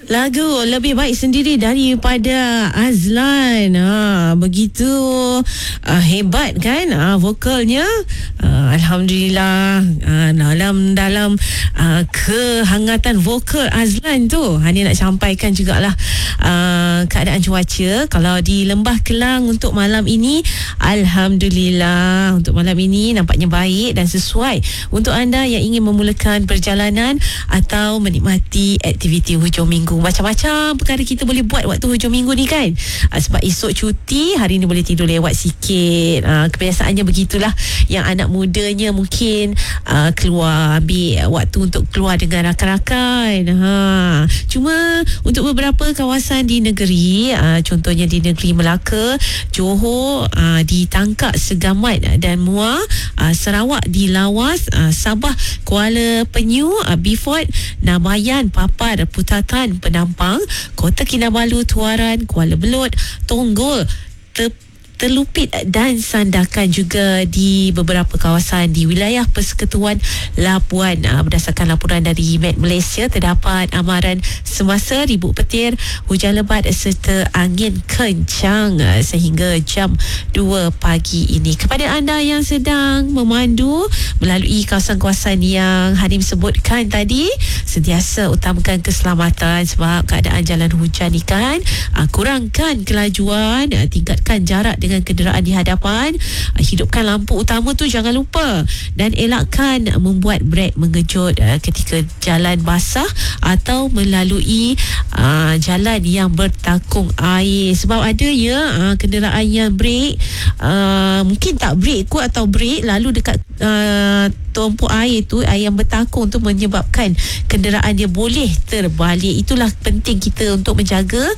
Lagu lebih baik sendiri daripada Azlan. Begitu hebat kan vokalnya. Alhamdulillah, dalam kehangatan vokal Azlan tu, Hani nak sampaikan jugalah keadaan cuaca kalau di Lembah Kelang untuk malam ini. Alhamdulillah, untuk malam ini nampaknya baik dan sesuai untuk anda yang ingin memulakan perjalanan atau menikmati aktiviti hujung minggu. Macam-macam perkara kita boleh buat waktu hujung minggu ni kan. Sebab esok cuti, hari ni boleh tidur lewat sikit. Kebiasaannya begitulah. Yang anak mudanya mungkin keluar, ambil waktu untuk keluar dengan rakan-rakan. Cuma untuk beberapa kawasan di negeri, contohnya di negeri Melaka, Johor, di Tangkak, Segamat dan Muar, Sarawak di Lawas, Sabah, Kuala Penyu, Beaufort, Namayan, Papar, Putatan, Penampang, Kota Kinabalu, Tuaran, Kuala Belud, Tonggol, Telupit dan Sandakan, juga di beberapa kawasan di wilayah Persekutuan Labuan. Berdasarkan laporan dari Met Malaysia, terdapat amaran semasa ribut petir, hujan lebat serta angin kencang sehingga jam 2 pagi ini. Kepada anda yang sedang memandu melalui kawasan-kawasan yang Hanim sebutkan tadi, sentiasa utamakan keselamatan sebab keadaan jalan hujan ni kan. Kurangkan kelajuan, tingkatkan jarak dengan kenderaan di hadapan, hidupkan lampu utama tu jangan lupa, dan elakkan membuat brek mengejut ketika jalan basah atau melalui jalan yang bertakung air. Sebab ada ya kenderaan yang brek, mungkin tak brek kuat atau brek lalu dekat tumpuk air tu, air yang bertakung tu menyebabkan kenderaan dia boleh terbalik. Itulah penting kita untuk menjaga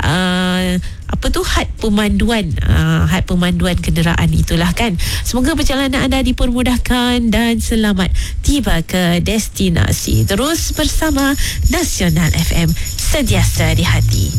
had pemanduan kenderaan itulah kan. Semoga perjalanan anda dipermudahkan dan selamat tiba ke destinasi. Terus bersama Nasional FM, sentiasa di hati.